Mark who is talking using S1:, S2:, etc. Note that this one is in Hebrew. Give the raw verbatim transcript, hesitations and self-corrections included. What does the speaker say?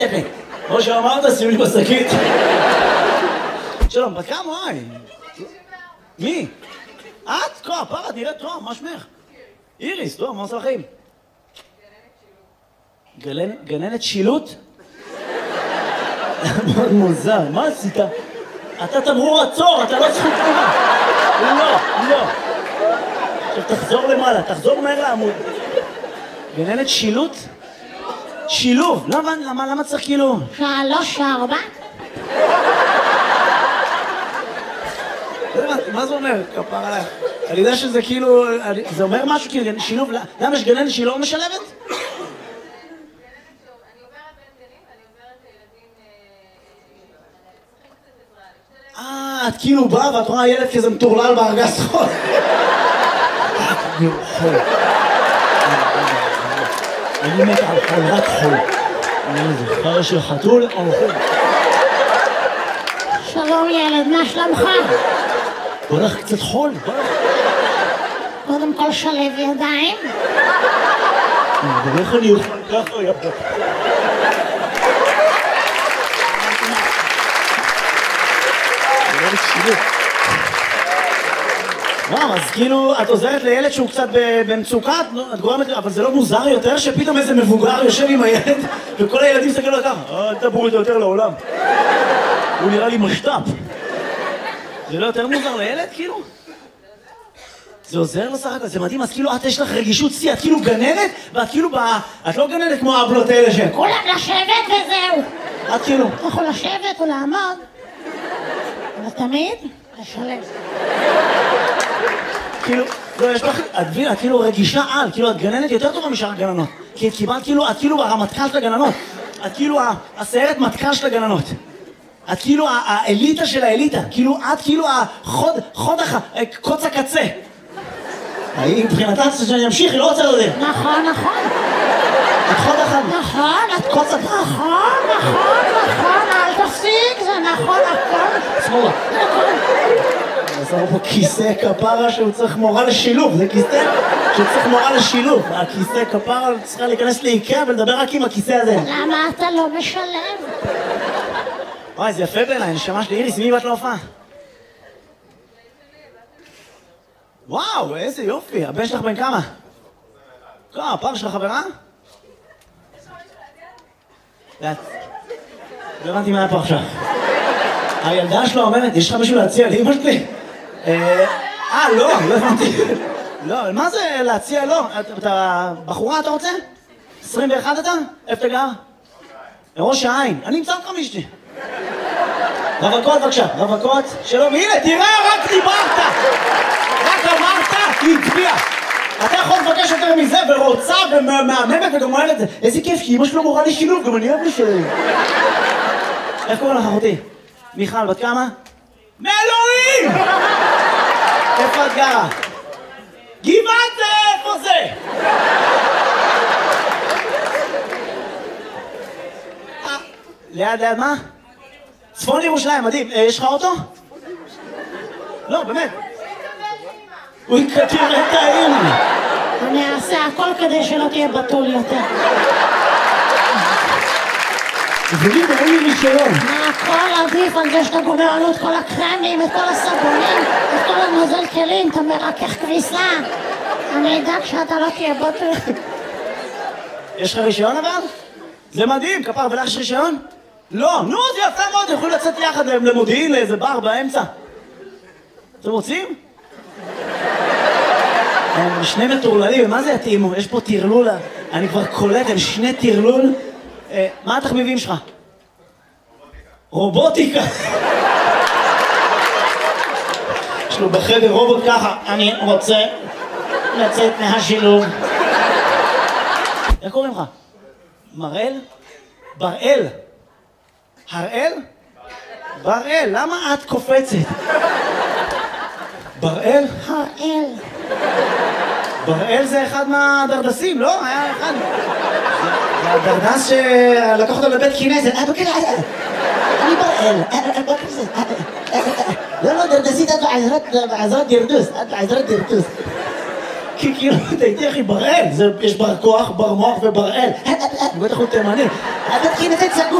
S1: כמו שאמרת, שימי בשקית. שלום, בת כמה, היי? מי? את? כה, פרה, נראית טוב, מה שמך? איריס, טוב, מה עושה לכם? גננת שילוט? מאוד מוזר, מה עשית? אתה תמרור עצור, אתה לא זכות תנועה. לא, לא. עכשיו תחזור למעלה, תחזור מהר לעמוד. גננת שילוט? שילוב. למה, למה, למה צריך כאילו?
S2: שלוש, ארבע.
S1: מה זה אומר? כפר עליך. אני יודע שזה כאילו, זה אומר משהו כאילו, שילוב, למה יש גננת שהיא לא משלבת? אה, את כאילו באה ואת רואה ילד כזה מטורלל בארגז חול. אני חול. אני מת על חול, רק חול. אני זוכר של חתול או חול.
S2: שלום ילד, מה שלומך?
S1: בוא נלך קצת חול, בוא נלך.
S2: קודם כל שלב ידיים.
S1: ואיך אני אוכל ככה, יפה. וואו, אז כאילו, את עוזרת לילד שהוא קצת במצוקה, את גורמת, אבל זה לא מוזר יותר שפתאום איזה מבוגר יושב עם הילד וכל הילדים מסתכלים לו ככה, אל תבואו איתו יותר לעולם. הוא נראה לי משת"פ. זה לא יותר מוזר לילד, כאילו? זה עוזר לו סך הכל, זה מדהים, אז כאילו, את יש לך רגישות שיא, את כאילו גננת, ואת כאילו, את לא גננת כמו האבלות האלה ש...
S2: כולם לשבת וזהו.
S1: את כאילו...
S2: אתה יכול לשבת או לעמוד, אבל תמיד לשלב.
S1: כאילו, לא, יש לך, את מבינה, את כאילו רגישה על, כאילו, את גננת יותר טובה משאר הגננות. כי את קיבלת כאילו, את כאילו הרמטכ"ל של הגננות. את כאילו הסיירת מטכ"ל של הגננות. את כאילו האליטה של האליטה. כאילו, את כאילו החוד, חוד הח... קוץ הקצה. היא מבחינתה שאני אמשיך, היא לא רוצה לדעת.
S2: נכון, נכון.
S1: את חוד אחד.
S2: נכון,
S1: את קוץ הקצה.
S2: נכון, נכון, נכון, אל תפסיק, זה נכון, הכל.
S1: שמאלה. עשינו פה כיסא כפרה שהוא צריך מורה לשילוב, זה כיסא שצריך מורה לשילוב. הכיסא כפרה צריכה להיכנס לאיקאה ולדבר רק עם הכיסא הזה.
S2: למה אתה לא משלם?
S1: וואי, זה יפה בעיניי, נשמה שלי. איריס, מי באת להופעה? וואו, איזה יופי. הבן שלך בן כמה? כמה, הפעם שלך חברה? לא הבנתי מה היה פה עכשיו. הילדה שלו אומרת, יש לך משהו להציע לאמא שלי? אה, לא, לא הבנתי. לא, מה זה להציע? לא. אתה בחורה, אתה רוצה? עשרים ואחת אתה? איפה אתה גר? ראש העין. אני אמצא אותך מאשתי. רווקות בבקשה, רווקות. שלום, הנה, תראה, רק דיברת. רק אמרת, היא הצביעה. אתה יכול לבקש יותר מזה, ורוצה ומהממת וגם אוהב את זה. איזה כיף, כי אמא שלו מורה לי שילוב, גם אני אוהב לשלם. איך קוראים לך, אחותי? מיכל, בת כמה? מאלוהים! איפה את גרה? גבעת זה, איפה זה? ליד, ליד מה? צפון ירושלים, מדהים. יש לך אוטו? לא, באמת. הוא יקטיר את האמא.
S2: אני אעשה הכל כדי שלא תהיה בתול יותר.
S1: ולי ואין לי רישיון.
S2: מה הכל עדיף על זה שאתה גומר לנו את כל הקרמים, את כל הסבונים, את כל הנוזל כלים, אתה מרכך כביסה. אני אדאג שאתה לא תהיה בתול.
S1: יש לך רישיון אבל? זה מדהים, כפר, ולך יש רישיון? לא, נו, זה יפה מאוד, יכולים לצאת יחד למודיעין, לאיזה בר באמצע. אתם רוצים? הם שני מטורללים, מה זה יתאימו? יש פה תרלול, אני כבר קולט, הם שני תרלול. מה התחביבים שלך? רובוטיקה. יש לו בחדר רובוט ככה, אני רוצה לצאת מהשילוב. איך קוראים לך? מראל? בראל. הראל? בראל, למה את קופצת? בראל?
S2: הראל.
S1: בראל זה אחד מהדרדסים, לא? היה אחד. זה הדרדס שלקח אותו לבית כנסת. אני בראל. לא, לא, דרדסית, את בעזרת דרדוס. את בעזרת דרדוס. כי כאילו, תהייתי אחי בראל, יש בר כוח, בר מוח ובראל. בטח הוא תימני. אל תתחיל את זה צגור.